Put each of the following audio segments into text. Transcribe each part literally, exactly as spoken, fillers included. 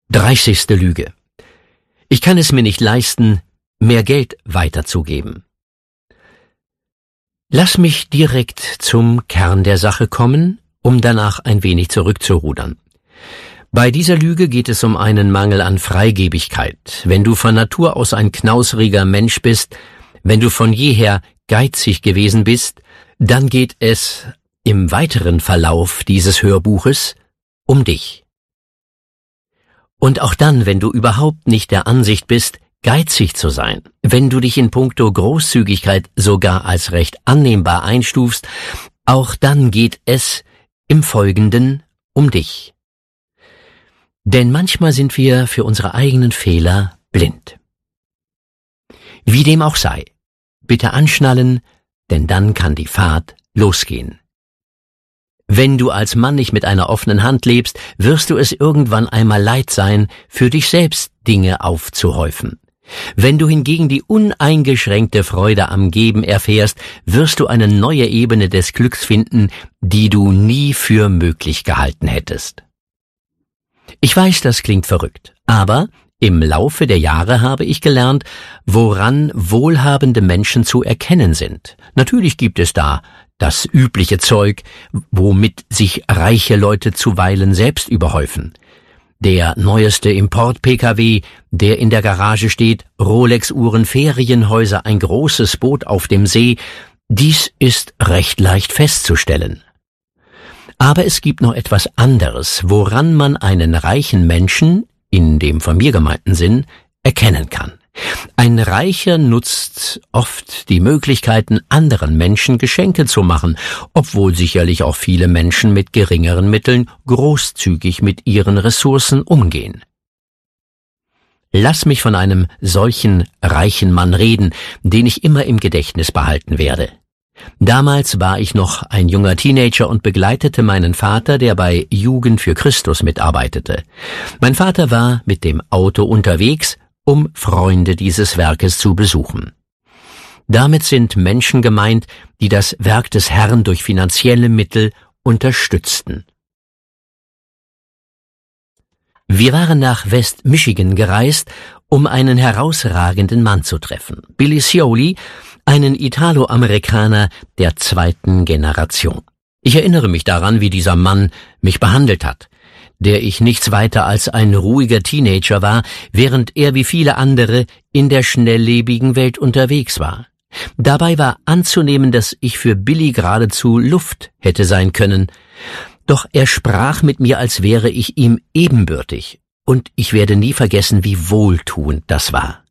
dreißigste Lüge. Ich kann es mir nicht leisten, mehr Geld weiterzugeben. Lass mich direkt zum Kern der Sache kommen, um danach ein wenig zurückzurudern. Bei dieser Lüge geht es um einen Mangel an Freigebigkeit. Wenn du von Natur aus ein knausriger Mensch bist, wenn du von jeher geizig gewesen bist, dann geht es im weiteren Verlauf dieses Hörbuches um dich. Und auch dann, wenn du überhaupt nicht der Ansicht bist, geizig zu sein, wenn du dich in puncto Großzügigkeit sogar als recht annehmbar einstufst, auch dann geht es im Folgenden um dich. Denn manchmal sind wir für unsere eigenen Fehler blind. Wie dem auch sei, bitte anschnallen, denn dann kann die Fahrt losgehen. Wenn du als Mann nicht mit einer offenen Hand lebst, wirst du es irgendwann einmal leid sein, für dich selbst Dinge aufzuhäufen. Wenn du hingegen die uneingeschränkte Freude am Geben erfährst, wirst du eine neue Ebene des Glücks finden, die du nie für möglich gehalten hättest. Ich weiß, das klingt verrückt, aber im Laufe der Jahre habe ich gelernt, woran wohlhabende Menschen zu erkennen sind. Natürlich gibt es da das übliche Zeug, womit sich reiche Leute zuweilen selbst überhäufen. Der neueste Import-P K W, der in der Garage steht, Rolex-Uhren, Ferienhäuser, ein großes Boot auf dem See, dies ist recht leicht festzustellen. Aber es gibt noch etwas anderes, woran man einen reichen Menschen, in dem von mir gemeinten Sinn, erkennen kann. Ein Reicher nutzt oft die Möglichkeiten, anderen Menschen Geschenke zu machen, obwohl sicherlich auch viele Menschen mit geringeren Mitteln großzügig mit ihren Ressourcen umgehen. Lass mich von einem solchen reichen Mann reden, den ich immer im Gedächtnis behalten werde. Damals war ich noch ein junger Teenager und begleitete meinen Vater, der bei Jugend für Christus mitarbeitete. Mein Vater war mit dem Auto unterwegs, um Freunde dieses Werkes zu besuchen. Damit sind Menschen gemeint, die das Werk des Herrn durch finanzielle Mittel unterstützten. Wir waren nach West Michigan gereist, um einen herausragenden Mann zu treffen, Billy Cioli, einen Italo-Amerikaner der zweiten Generation. Ich erinnere mich daran, wie dieser Mann mich behandelt hat, der ich nichts weiter als ein ruhiger Teenager war, während er wie viele andere in der schnelllebigen Welt unterwegs war. Dabei war anzunehmen, dass ich für Billy geradezu Luft hätte sein können, doch er sprach mit mir, als wäre ich ihm ebenbürtig, und ich werde nie vergessen, wie wohltuend das war.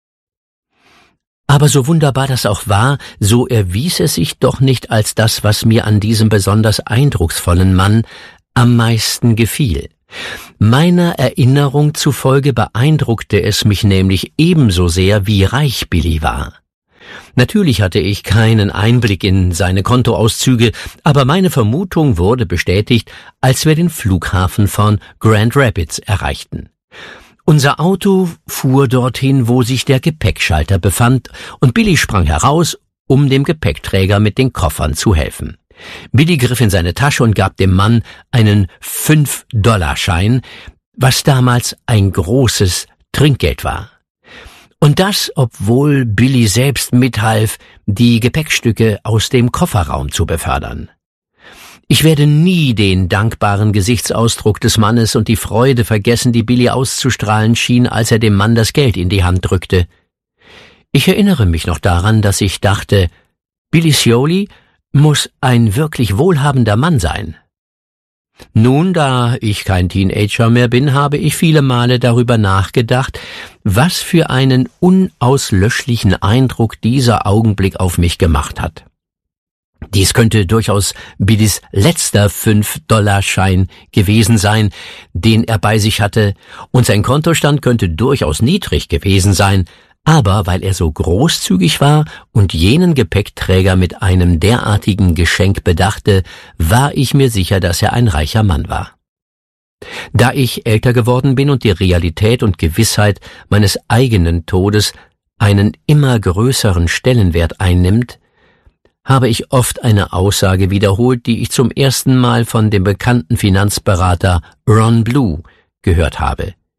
Aber so wunderbar das auch war, so erwies es sich doch nicht als das, was mir an diesem besonders eindrucksvollen Mann am meisten gefiel. Meiner Erinnerung zufolge beeindruckte es mich nämlich ebenso sehr, wie reich Billy war. Natürlich hatte ich keinen Einblick in seine Kontoauszüge, aber meine Vermutung wurde bestätigt, als wir den Flughafen von Grand Rapids erreichten. Unser Auto fuhr dorthin, wo sich der Gepäckschalter befand, und Billy sprang heraus, um dem Gepäckträger mit den Koffern zu helfen. Billy griff in seine Tasche und gab dem Mann einen fünf-Dollar-Schein, was damals ein großes Trinkgeld war. Und das, obwohl Billy selbst mithalf, die Gepäckstücke aus dem Kofferraum zu befördern. Ich werde nie den dankbaren Gesichtsausdruck des Mannes und die Freude vergessen, die Billy auszustrahlen schien, als er dem Mann das Geld in die Hand drückte. Ich erinnere mich noch daran, dass ich dachte, Billy Cioli muss ein wirklich wohlhabender Mann sein. Nun, da ich kein Teenager mehr bin, habe ich viele Male darüber nachgedacht, was für einen unauslöschlichen Eindruck dieser Augenblick auf mich gemacht hat. Dies könnte durchaus Billys letzter fünf-Dollar-Schein gewesen sein, den er bei sich hatte, und sein Kontostand könnte durchaus niedrig gewesen sein, aber weil er so großzügig war und jenen Gepäckträger mit einem derartigen Geschenk bedachte, war ich mir sicher, dass er ein reicher Mann war. Da ich älter geworden bin und die Realität und Gewissheit meines eigenen Todes einen immer größeren Stellenwert einnimmt, habe ich oft eine Aussage wiederholt, die ich zum ersten Mal von dem bekannten Finanzberater Ron Blue gehört habe.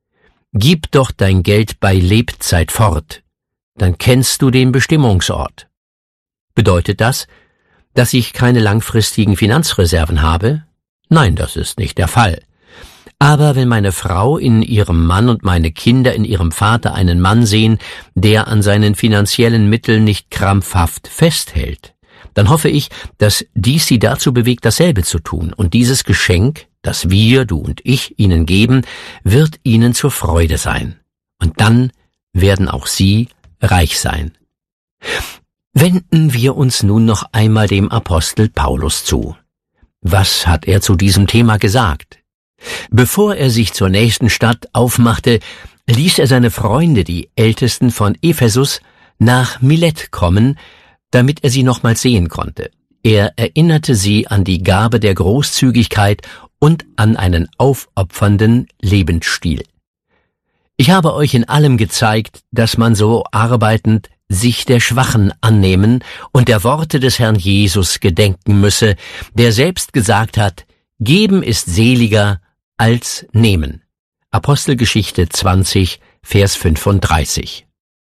Gib doch dein Geld bei Lebzeit fort, dann kennst du den Bestimmungsort. Bedeutet das, dass ich keine langfristigen Finanzreserven habe? Nein, das ist nicht der Fall. Aber wenn meine Frau in ihrem Mann und meine Kinder in ihrem Vater einen Mann sehen, der an seinen finanziellen Mitteln nicht krampfhaft festhält, dann hoffe ich, dass dies sie dazu bewegt, dasselbe zu tun, und dieses Geschenk, das wir, du und ich, ihnen geben, wird ihnen zur Freude sein. Und dann werden auch sie reich sein. Wenden wir uns nun noch einmal dem Apostel Paulus zu. Was hat er zu diesem Thema gesagt? Bevor er sich zur nächsten Stadt aufmachte, ließ er seine Freunde, die Ältesten von Ephesus, nach Milet kommen, damit er sie nochmals sehen konnte. Er erinnerte sie an die Gabe der Großzügigkeit und an einen aufopfernden Lebensstil. Ich habe euch in allem gezeigt, dass man so arbeitend sich der Schwachen annehmen und der Worte des Herrn Jesus gedenken müsse, der selbst gesagt hat, geben ist seliger als nehmen. Apostelgeschichte zwanzig, Vers fünfunddreißig.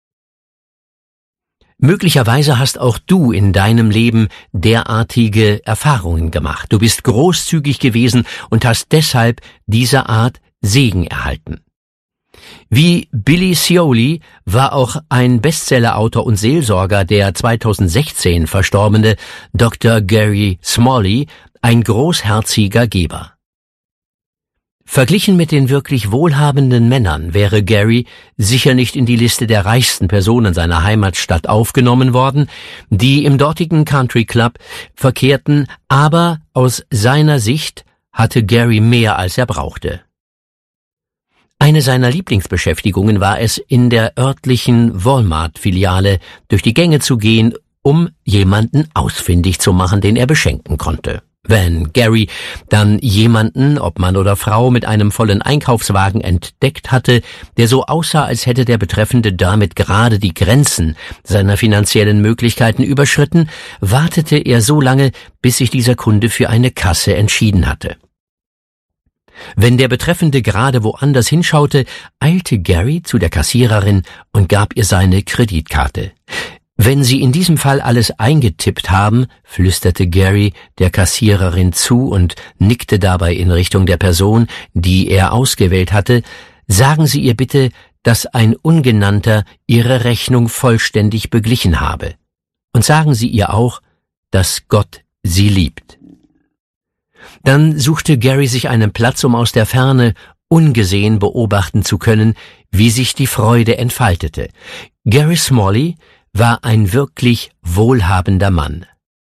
Möglicherweise hast auch du in deinem Leben derartige Erfahrungen gemacht. Du bist großzügig gewesen und hast deshalb dieser Art Segen erhalten. Wie Billy Cioli war auch ein Bestsellerautor und Seelsorger, der zweitausendsechzehn verstorbene Doktor Gary Smalley, ein großherziger Geber. Verglichen mit den wirklich wohlhabenden Männern wäre Gary sicher nicht in die Liste der reichsten Personen seiner Heimatstadt aufgenommen worden, die im dortigen Country Club verkehrten, aber aus seiner Sicht hatte Gary mehr, als er brauchte. Eine seiner Lieblingsbeschäftigungen war es, in der örtlichen Walmart-Filiale durch die Gänge zu gehen, um jemanden ausfindig zu machen, den er beschenken konnte. Wenn Gary dann jemanden, ob Mann oder Frau, mit einem vollen Einkaufswagen entdeckt hatte, der so aussah, als hätte der Betreffende damit gerade die Grenzen seiner finanziellen Möglichkeiten überschritten, wartete er so lange, bis sich dieser Kunde für eine Kasse entschieden hatte. Wenn der Betreffende gerade woanders hinschaute, eilte Gary zu der Kassiererin und gab ihr seine Kreditkarte. Wenn Sie in diesem Fall alles eingetippt haben, flüsterte Gary der Kassiererin zu und nickte dabei in Richtung der Person, die er ausgewählt hatte, sagen Sie ihr bitte, dass ein Ungenannter Ihre Rechnung vollständig beglichen habe. Und sagen Sie ihr auch, dass Gott sie liebt. Dann suchte Gary sich einen Platz, um aus der Ferne ungesehen beobachten zu können, wie sich die Freude entfaltete. Gary Smalley war ein wirklich wohlhabender Mann.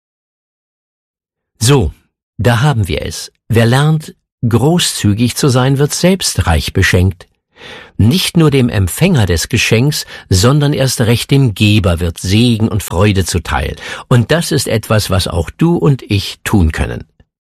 So, da haben wir es. Wer lernt, großzügig zu sein, wird selbst reich beschenkt. Nicht nur dem Empfänger des Geschenks, sondern erst recht dem Geber wird Segen und Freude zuteil. Und das ist etwas, was auch du und ich tun können.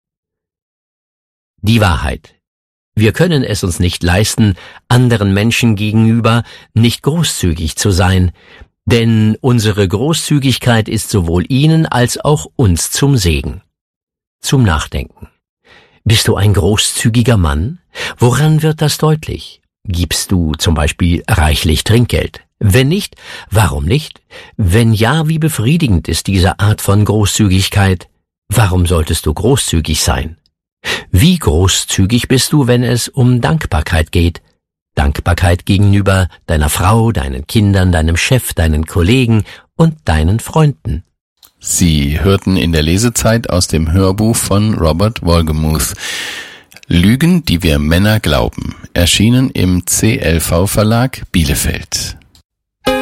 Die Wahrheit. Wir können es uns nicht leisten, anderen Menschen gegenüber nicht großzügig zu sein, denn unsere Großzügigkeit ist sowohl ihnen als auch uns zum Segen. Zum Nachdenken. Bist du ein großzügiger Mann? Woran wird das deutlich? Gibst du zum Beispiel reichlich Trinkgeld? Wenn nicht, warum nicht? Wenn ja, wie befriedigend ist diese Art von Großzügigkeit? Warum solltest du großzügig sein? Wie großzügig bist du, wenn es um Dankbarkeit geht? Dankbarkeit gegenüber deiner Frau, deinen Kindern, deinem Chef, deinen Kollegen und deinen Freunden. Sie hörten in der Lesezeit aus dem Hörbuch von Robert Wolgemuth Lügen, die wir Männer glauben, erschienen im C L V Verlag Bielefeld.